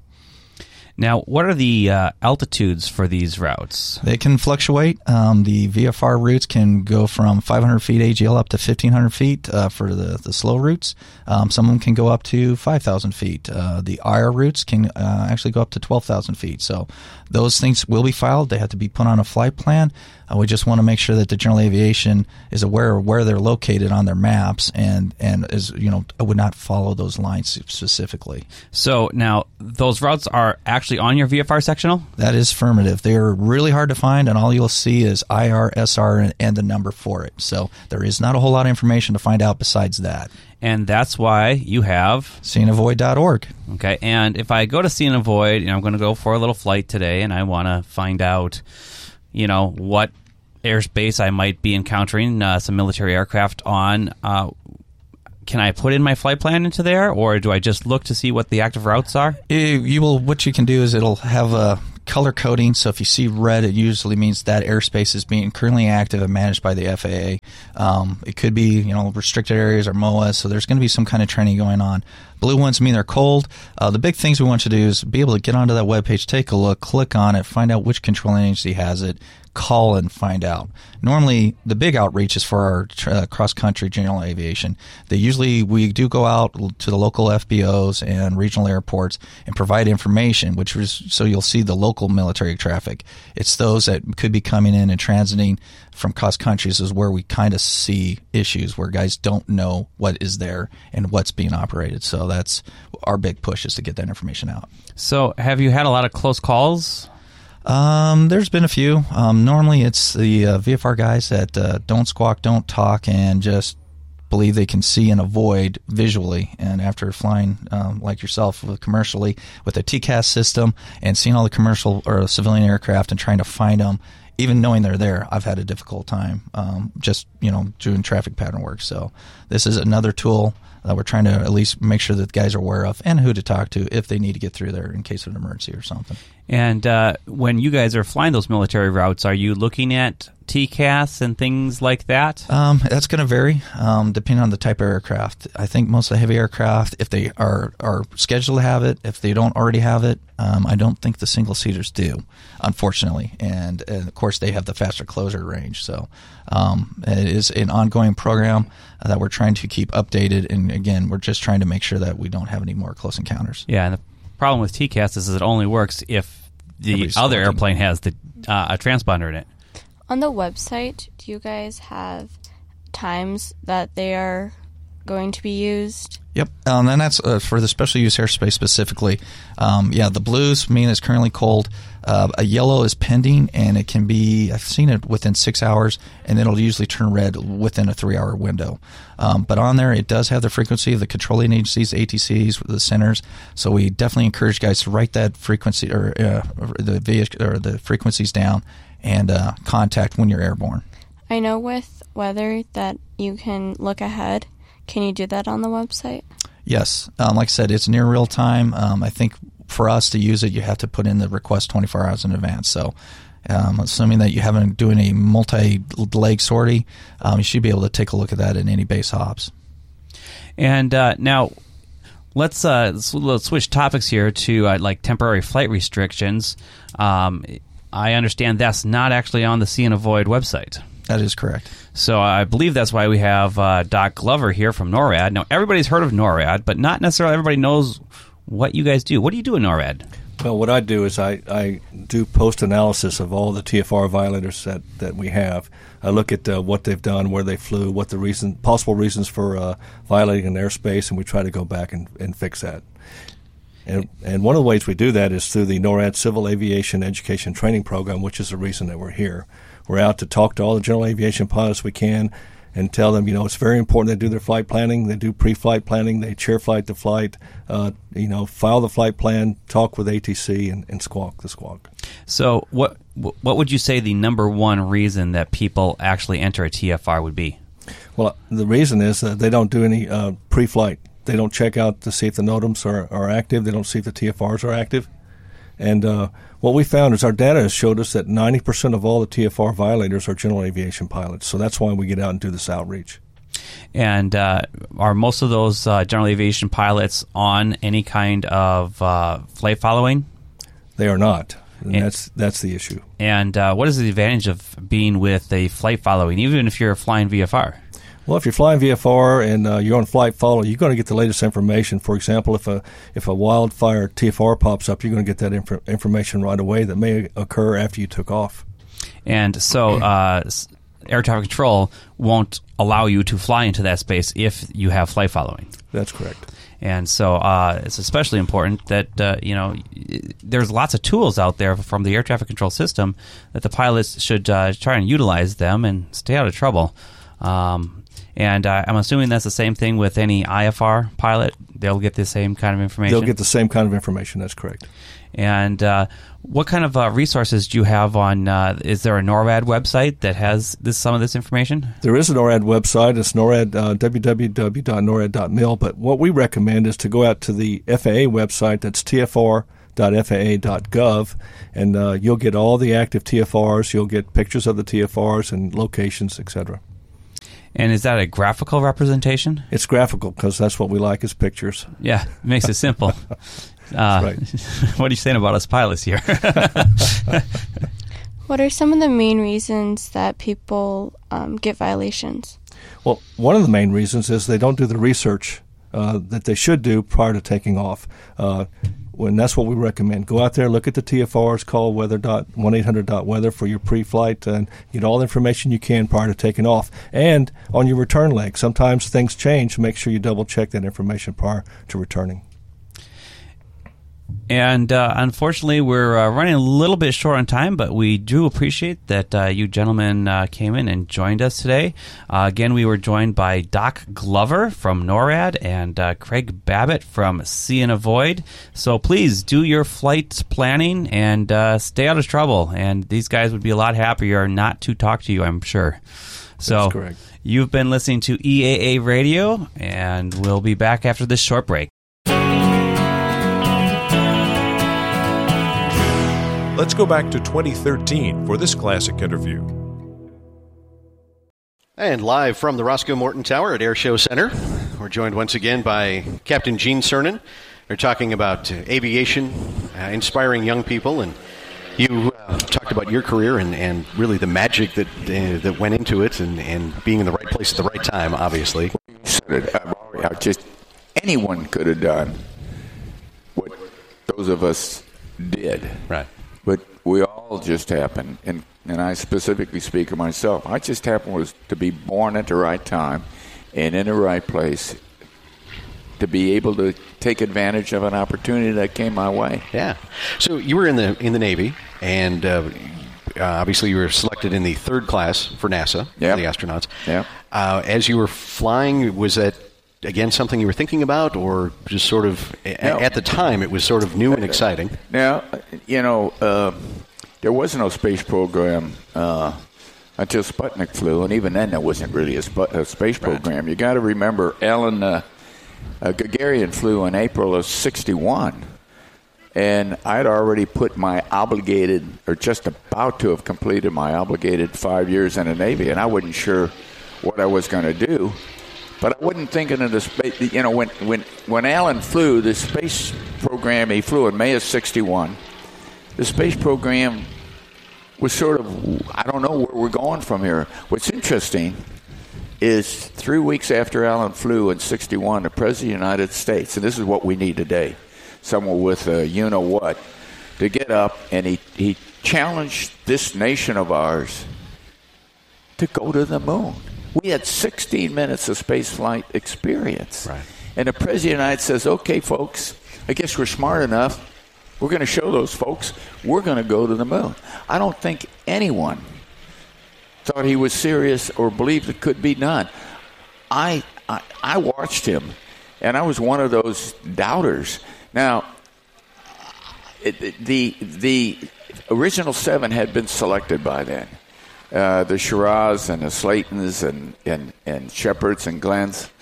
now, what are the uh, altitudes for these routes? They can fluctuate. Um, the V F R routes can go from five hundred feet A G L up to fifteen hundred feet uh, for the, the slow routes. Um, some of them can go up to five thousand feet. Uh, the I R routes can uh, actually go up to twelve thousand feet. So those things will be filed. They have to be put on a flight plan. Uh, we just want to make sure that the general aviation is aware of where they're located on their maps and, and is, you know, would not follow those lines specifically. So now those routes are actually on your V F R sectional? That is affirmative. They're really hard to find, and all you'll see is I R, S R, and, and the number for it. So there is not a whole lot of information to find out besides that. And that's why you have see and avoid dot org. Okay, and if I go to See and Avoid, you know, I'm going to go for a little flight today, and I want to find out, you know, what airspace I might be encountering uh, some military aircraft on. Uh, can I put in my flight plan into there, or do I just look to see what the active routes are? You, you will. What you can do is it'll have a color coding. So if you see red, it usually means that airspace is being currently active and managed by the F A A. Um, it could be, you know, restricted areas or M O A, so there's going to be some kind of training going on. Blue ones mean they're cold. Uh, the big things we want you to do is be able to get onto that webpage, take a look, click on it, find out which controlling agency has it, call and find out. Normally, the big outreach is for our uh, cross-country general aviation. They usually, we do go out to the local F B Os and regional airports and provide information, which is so you'll see the local military traffic. It's those that could be coming in and transiting from cross countries is where we kind of see issues where guys don't know what is there and what's being operated. So that's our big push, is to get that information out. So have you had a lot of close calls? Um, there's been a few. Um, normally it's the uh, V F R guys that uh, don't squawk, don't talk, and just believe they can see and avoid visually. And after flying um, like yourself commercially with a T C A S system and seeing all the commercial or civilian aircraft and trying to find them, even knowing they're there, I've had a difficult time um, just, you know, doing traffic pattern work. So this is another tool that we're trying to at least make sure that the guys are aware of and who to talk to if they need to get through there in case of an emergency or something. And uh, when you guys are flying those military routes, are you looking at T C A S and things like that? Um, that's going to vary um, depending on the type of aircraft. I think most of the heavy aircraft, if they are, are scheduled to have it, if they don't already have it, um, I don't think the single-seaters do, unfortunately. And, and, of course, they have the faster closure range. So um, it is an ongoing program that we're trying to keep updated. And, again, we're just trying to make sure that we don't have any more close encounters. Yeah, and the problem with T C A S is it only works if the Everybody's other talking. airplane has the uh, a transponder in it. On the website, do you guys have times that they are going to be used? Yep, um, and that's uh, for the special use airspace specifically. Um, yeah, the blues mean it's currently cold. Uh, a yellow is pending, and it can be, I've seen it within six hours, and it'll usually turn red within a three-hour window. Um, but on there, it does have the frequency of the controlling agencies, A T Cs, the centers. So we definitely encourage guys to write that frequency or uh, the vehicle, or the frequencies down and uh, contact when you're airborne. I know with weather that you can look ahead. Can you do that on the website? Yes. Um, like I said, it's near real time. Um, I think for us to use it, you have to put in the request twenty-four hours in advance. So um, assuming that you haven't doing a multi-leg sortie, um, you should be able to take a look at that in any base hops. And uh, now let's, uh, let's, let's switch topics here to uh, like temporary flight restrictions. Um, I understand that's not actually on the See and Avoid website. That is correct. So I believe that's why we have uh, Doc Glover here from NORAD. Now, everybody's heard of NORAD, but not necessarily everybody knows what you guys do. What do you do in NORAD? Well, what I do is I, I do post-analysis of all the T F R violators that, that we have. I look at uh, what they've done, where they flew, what the reason, possible reasons for uh, violating an airspace, and we try to go back and, and fix that. And, and one of the ways we do that is through the NORAD Civil Aviation Education Training Program, which is the reason that we're here. We're out to talk to all the general aviation pilots we can and tell them, you know, it's very important they do their flight planning. They do pre-flight planning. They chair flight to flight, uh, you know, file the flight plan, talk with A T C, and, and squawk the squawk. So what what would you say the number one reason that people actually enter a T F R would be? Well, the reason is that they don't do any uh, pre-flight. They don't check out to see if the NOTAMs are, are active. They don't see if the T F Rs are active. And uh, what we found is our data has showed us that ninety percent of all the T F R violators are general aviation pilots. So that's why we get out and do this outreach. And uh, are most of those uh, general aviation pilots on any kind of uh, flight following? They are not. And and that's that's the issue. And uh, what is the advantage of being with a flight following, even if you're flying V F R? Well, if you're flying V F R and uh, you're on flight follow, you're going to get the latest information. For example, if a if a wildfire T F R pops up, you're going to get that inf- information right away that may occur after you took off. And so uh, air traffic control won't allow you to fly into that space if you have flight following. That's correct. And so uh, it's especially important that, uh, you know, there's lots of tools out there from the air traffic control system that the pilots should uh, try and utilize them and stay out of trouble. Um, and uh, I'm assuming that's the same thing with any I F R pilot. They'll get the same kind of information. They'll get the same kind of information. That's correct. And uh, what kind of uh, resources do you have on? Uh, is there a NORAD website that has this some of this information? There is a NORAD website. It's NORAD uh, w w w dot norad dot mil. But what we recommend is to go out to the F A A website. That's t f r dot f a a dot gov, and uh, you'll get all the active T F Rs. You'll get pictures of the T F Rs and locations, et cetera. And is that a graphical representation? It's graphical because that's what we like is pictures. Yeah, it makes it simple. Uh, right. What are you saying about us pilots here? What are some of the main reasons that people um, get violations? Well, one of the main reasons is they don't do the research uh, that they should do prior to taking off. Uh, when that's what we recommend. Go out there, look at the T F Rs, call weather one eight hundred weather for your pre-flight, and get all the information you can prior to taking off. And on your return leg, sometimes things change. Make sure you double-check that information prior to returning. And uh, unfortunately, we're uh, running a little bit short on time, but we do appreciate that uh, you gentlemen uh, came in and joined us today. Uh, again, we were joined by Doc Glover from NORAD and uh, Craig Babbitt from See and Avoid. So please do your flight planning and uh, stay out of trouble. And these guys would be a lot happier not to talk to you, I'm sure. So That's correct. You've been listening to E A A Radio, and we'll be back after this short break. Let's go back to twenty thirteen for this classic interview. And live from the Roscoe Morton Tower at Air Show Center, we're joined once again by Captain Gene Cernan. They're talking about uh, aviation, uh, inspiring young people, and you uh, talked about your career and, and really the magic that uh, that went into it, and, and being in the right place at the right time, obviously. You said it. I've already, I just anyone could have done what those of us did. Right. But we all just happened, and, and I specifically speak of myself, I just happened was to be born at the right time and in the right place to be able to take advantage of an opportunity that came my way. Yeah. So you were in the in the Navy, and uh, uh, obviously you were selected in the third class for NASA, yep. for the astronauts. Yeah. Uh, as you were flying, was that, again, something you were thinking about, or just sort of, no. at the time, it was sort of new and exciting? Now, you know, uh, there was no space program uh, until Sputnik flew, and even then there wasn't really a, sp- a space program. Right. You got to remember, Alan uh, uh, Gagarin flew in April of sixty-one, and I'd already put my obligated, or just about to have completed my obligated five years in the Navy, and I wasn't sure what I was going to do. But I wasn't thinking of the space. You know, when when when Alan flew the space program, he flew in May of sixty-one. The space program was sort of, I don't know where we're going from here. What's interesting is three weeks after Alan flew in sixty-one, the President of the United States, and this is what we need today, someone with a you know what, to get up and he he challenged this nation of ours to go to the moon. We had sixteen minutes of spaceflight experience. Right. And the President of the United States says, okay, folks, I guess we're smart enough. We're going to show those folks we're going to go to the moon. I don't think anyone thought he was serious or believed it could be done. I, I, I watched him, and I was one of those doubters. Now, it, the, the original seven had been selected by then. Uh, the Shiraz and the Slaytons and, and, and Shepherds and Glens.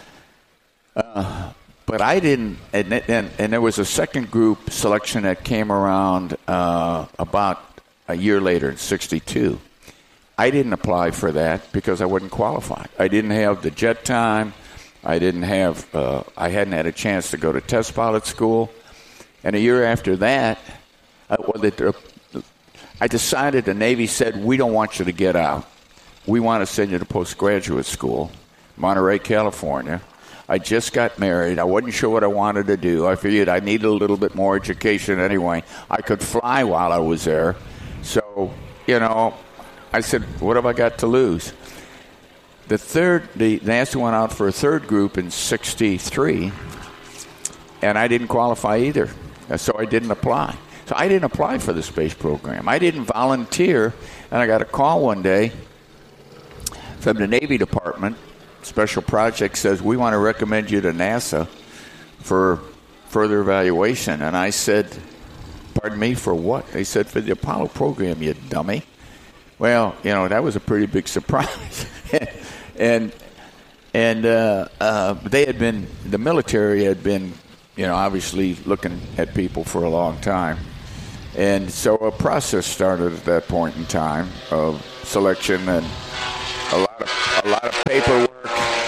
Uh, but I didn't, and, and, and there was a second group selection that came around uh, about a year later in sixty-two. I didn't apply for that because I wasn't qualified. I didn't have the jet time. I didn't have, uh, I hadn't had a chance to go to test pilot school. And a year after that, uh, well, the, I decided the Navy said, we don't want you to get out. We want to send you to postgraduate school, Monterey, California. I just got married. I wasn't sure what I wanted to do. I figured I needed a little bit more education anyway. I could fly while I was there. So, you know, I said, what have I got to lose? The third, the NASA went out for a third group in sixty-three, and I didn't qualify either. So I didn't apply. So I didn't apply for the space program. I didn't volunteer, and I got a call one day from the Navy Department, Special Projects, says, we want to recommend you to NASA for further evaluation. And I said, pardon me, for what? They said, for the Apollo program, you dummy. Well, you know, that was a pretty big surprise. and and uh, uh, they had been, the military had been, you know, obviously looking at people for a long time. And so a process started at that point in time of selection and a lot of, a lot of paperwork,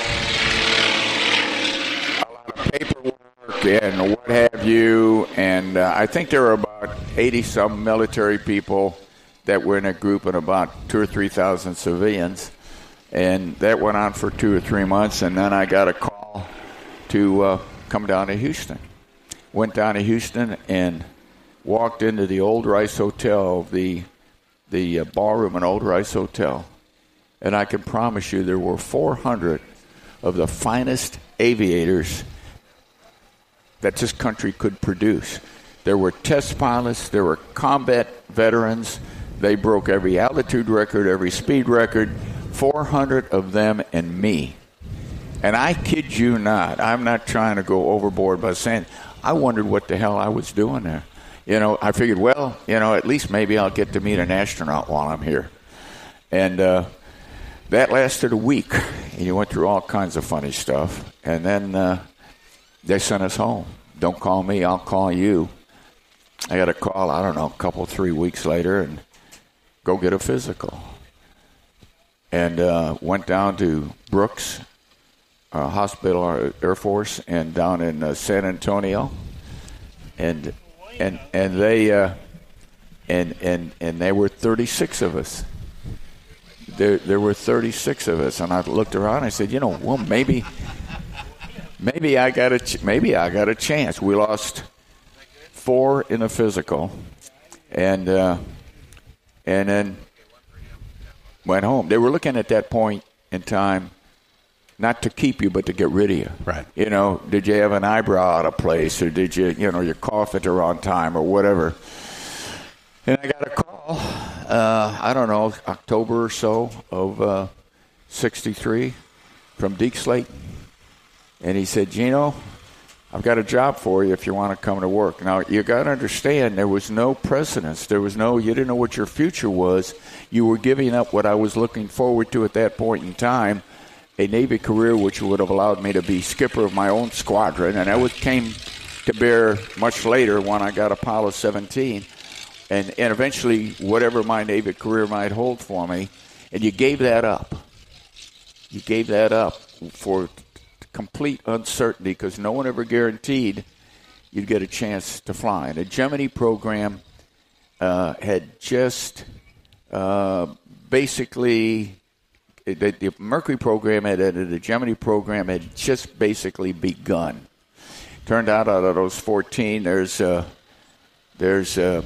a lot of paperwork and what have you. And uh, I think there were about eighty-some military people that were in a group and about two or three thousand civilians. And that went on for two or three months, and then I got a call to uh, come down to Houston. Went down to Houston and walked into the Old Rice Hotel, the the uh, ballroom in Old Rice Hotel. And I can promise you there were four hundred of the finest aviators that this country could produce. There were test pilots, there were combat veterans. They broke every altitude record, every speed record, four hundred of them and me. And I kid you not, I'm not trying to go overboard by saying, I wondered what the hell I was doing there. You know, I figured, well, you know, at least maybe I'll get to meet an astronaut while I'm here. And uh, that lasted a week. And you went through all kinds of funny stuff. And then uh, they sent us home. Don't call me, I'll call you. I got a call, I don't know, a couple, three weeks later, and go get a physical. And uh, went down to Brooks uh, Hospital Air Force and down in uh, San Antonio. And and and they uh, and and and there were thirty-six of us. There there were thirty-six of us, and I looked around. And I said, you know, well, maybe maybe I got a ch- maybe I got a chance. We lost four in a physical, and uh, and then went home. They were looking at that point in time not to keep you, but to get rid of you. Right. You know, did you have an eyebrow out of place, or did you, you know, you cough at the wrong time, or whatever? And I got a call, uh, I don't know, October or so of uh, sixty-three from Deke Slayton. And he said, Gino, I've got a job for you if you want to come to work. Now, you got to understand, there was no precedence. There was no, you didn't know what your future was. You were giving up what I was looking forward to at that point in time, a Navy career which would have allowed me to be skipper of my own squadron. And that was, came to bear much later when I got Apollo seventeen. And, and eventually, whatever my Navy career might hold for me, and you gave that up. You gave that up for complete uncertainty because no one ever guaranteed you'd get a chance to fly. And the Gemini program uh, had just uh, basically, the, the Mercury program had ended, the Gemini program had just basically begun. Turned out out of those fourteen, there's uh, there's uh,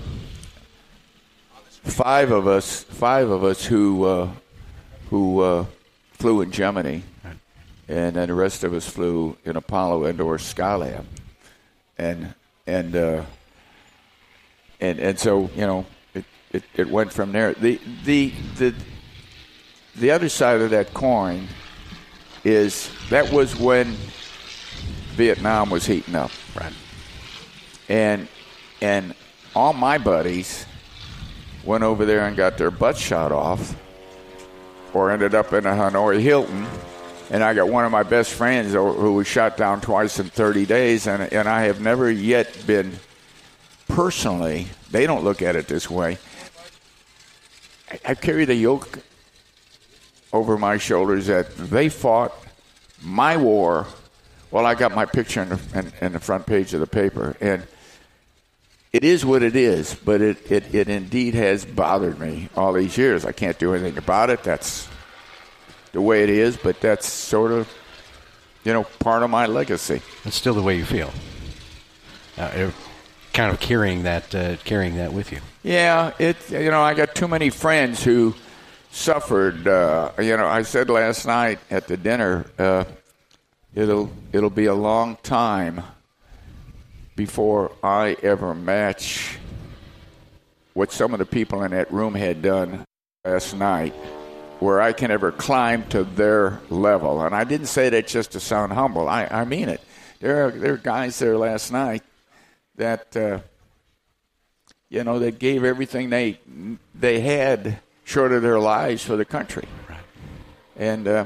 five of us, five of us who uh, who uh, flew in Gemini. And then the rest of us flew in Apollo and/or Skylab, and and uh, and and so you know it, it, it went from there. The the the the other side of that coin is that was when Vietnam was heating up, right? And and all my buddies went over there and got their butts shot off, or ended up in a Hanoi Hilton. And I got one of my best friends who was shot down twice in thirty days, and and I have never yet been personally, they don't look at it this way, I, I carry the yoke over my shoulders that they fought my war. Well, I got my picture in the, in, in the front page of the paper, and it is what it is, but it, it, it indeed has bothered me all these years. I can't do anything about it. That's the way it is, but that's sort of, you know, part of my legacy. It's still the way you feel. Uh, kind of carrying that, uh, carrying that with you. Yeah, it. You know, I got too many friends who suffered. Uh, you know, I said last night at the dinner, uh, it'll it'll be a long time before I ever match what some of the people in that room had done last night where I can ever climb to their level. And I didn't say that just to sound humble. I, I mean it. There are, there are guys there last night that, uh, you know, that gave everything they they had short of their lives for the country. Right. And, uh,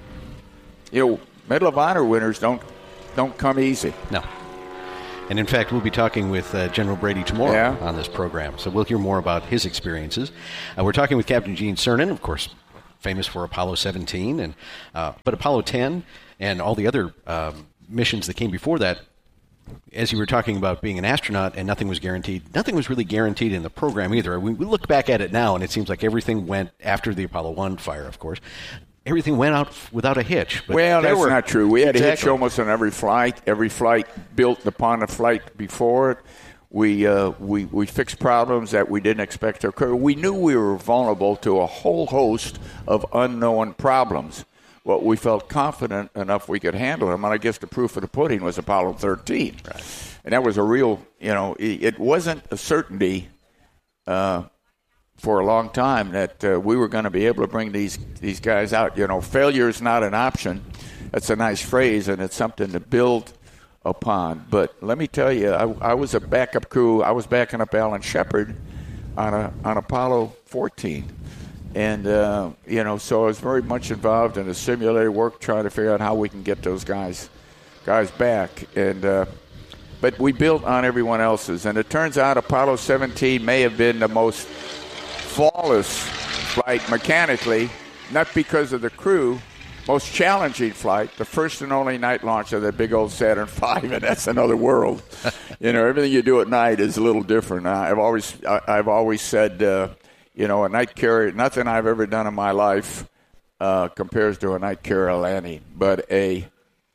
you know, Medal of Honor winners don't don't come easy. No. And, in fact, we'll be talking with uh, General Brady tomorrow yeah. on this program, so we'll hear more about his experiences. Uh, we're talking with Captain Gene Cernan, of course, famous for Apollo seventeen, and uh, but Apollo ten and all the other um, missions that came before that. As you were talking about being an astronaut and nothing was guaranteed, nothing was really guaranteed in the program either. We, we look back at it now, and it seems like everything went, after the Apollo one fire, of course, everything went out without a hitch. But well, that's were, not true. We had exactly. a hitch almost on every flight. Every flight built upon the flight before it. We, uh, we, we fixed problems that we didn't expect to occur. We knew we were vulnerable to a whole host of unknown problems. Well, we felt confident enough we could handle them, and I guess the proof of the pudding was Apollo thirteen. Right. And that was a real, you know, it wasn't a certainty uh, for a long time that uh, we were going to be able to bring these, these guys out. You know, failure is not an option. That's a nice phrase, and it's something to build upon. But let me tell you, I, I was a backup crew. I was backing up Alan Shepard on a, on Apollo fourteen. And, uh, you know, so I was very much involved in the simulator work, trying to figure out how we can get those guys guys back. And uh, but we built on everyone else's. And it turns out Apollo seventeen may have been the most flawless flight mechanically, not because of the crew, most challenging flight, the first and only night launch of that big old Saturn five, and that's another world. You know, everything you do at night is a little different. I've always, I've always said, uh, you know, a night carrier, nothing I've ever done in my life uh, compares to a night carrier landing, but a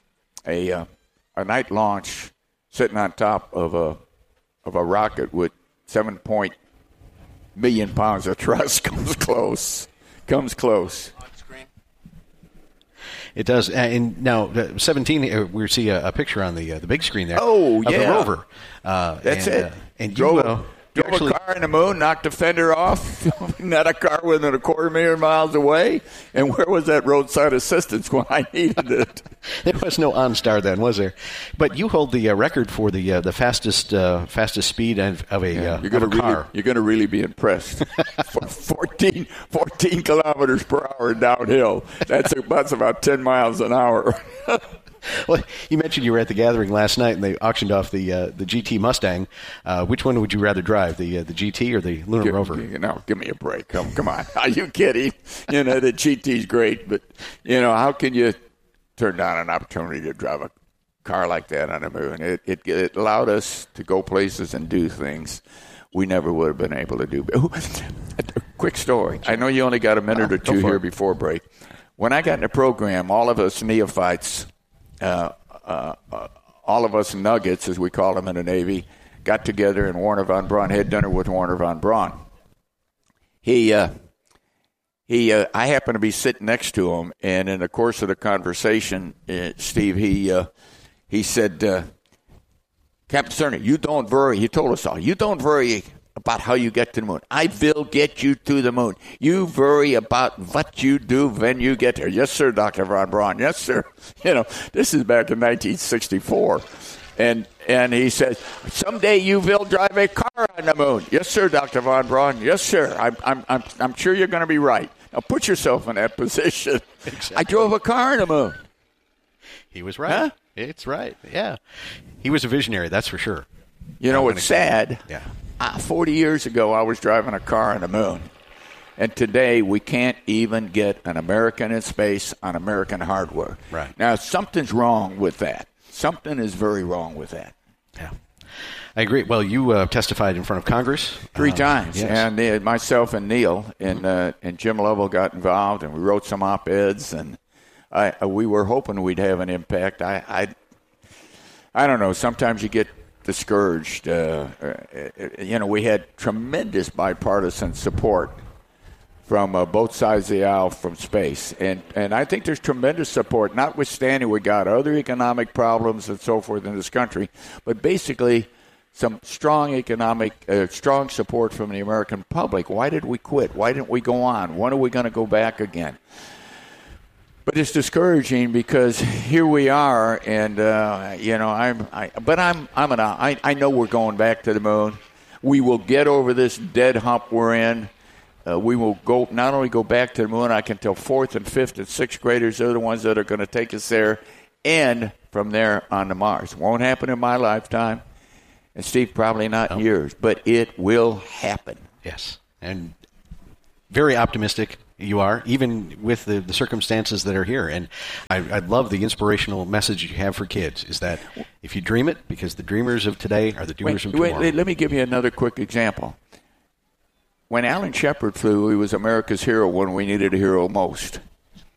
a uh, a night launch sitting on top of a of a rocket with seven point million pounds of thrust comes close, comes close. It does. And now, uh, seventeen, we see a, a picture on the uh, the big screen there. Oh, of yeah. the rover. Uh, That's and, it. Uh, and drove, you, uh, you drove actually, a car in the moon, knocked the fender off, not a car within a quarter million miles away. And where was that roadside assistance when I needed it? There was no OnStar then, was there? But you hold the uh, record for the uh, the fastest uh, fastest speed of, of a, yeah, uh, you're gonna of a really, car. You're going to really be impressed. fourteen, fourteen kilometers per hour downhill. That's, that's about ten miles an hour. Well, you mentioned you were at the gathering last night, and they auctioned off the uh, the G T Mustang. Uh, which one would you rather drive, the uh, the G T or the Lunar give, Rover? No, give me a break. Come, come on. Are you kidding? You know, the G T's great, but, you know, how can you turn down an opportunity to drive a car like that on the moon? It, it, it allowed us to go places and do things we never would have been able to do. A quick story. I know you only got a minute or two here it. before break. When I got in the program, all of us neophytes, uh, uh, uh, all of us nuggets, as we call them in the Navy, got together, and Warner von Braun had dinner with Warner von Braun. He, uh, he, uh, I happened to be sitting next to him, and in the course of the conversation, uh, Steve, he, uh, he said, uh, Captain Cernan, you don't worry. He told us all. You don't worry about how you get to the moon. I will get you to the moon. You worry about what you do when you get there. Yes, sir, Doctor von Braun. Yes, sir. You know, this is back in nineteen sixty-four. And and he says, someday you will drive a car on the moon. Yes, sir, Doctor von Braun. Yes, sir. I'm I'm I'm, I'm sure you're going to be right. Now put yourself in that position. Exactly. I drove a car on the moon. He was right. Huh? It's right. Yeah. He was a visionary, that's for sure. You know, it's sad. Yeah. Uh, forty years ago, I was driving a car on the moon. And today, we can't even get an American in space on American hardware. Right. Now, something's wrong with that. Something is very wrong with that. Yeah. I agree. Well, you uh, testified in front of Congress. Three uh, times. Yes. And uh, myself and Neil and, uh, and Jim Lovell got involved, and we wrote some op-eds, and I, uh, we were hoping we'd have an impact. I, I, I don't know. Sometimes you get discouraged. Uh, you know, we had tremendous bipartisan support from uh, both sides of the aisle from space. And, and I think there's tremendous support, notwithstanding we got other economic problems and so forth in this country. But basically, some strong economic, uh, strong support from the American public. Why did we quit? Why didn't we go on? When are we going to go back again? But it's discouraging because here we are, and uh, you know, I'm. I, but I'm. I'm an. I, I know we're going back to the moon. We will get over this dead hump we're in. Uh, we will go not only go back to the moon. I can tell fourth and fifth and sixth graders are the ones that are going to take us there, and from there on to Mars. Won't happen in my lifetime, and Steve probably not in yours, but it will happen. Yes, and very optimistic. You are, even with the, the circumstances that are here. And I, I love the inspirational message you have for kids, is that if you dream it, because the dreamers of today are the doers wait, of tomorrow. Wait, let me give you another quick example. When Alan Shepard flew, he was America's hero when we needed a hero most.